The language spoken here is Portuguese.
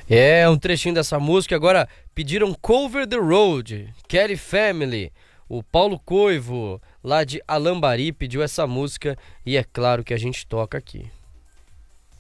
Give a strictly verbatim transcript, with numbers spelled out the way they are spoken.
É, um trechinho dessa música. Agora pediram Cover the Road, Kelly Family. O Paulo Coivo, lá de Alambari, pediu essa música e é claro que a gente toca aqui.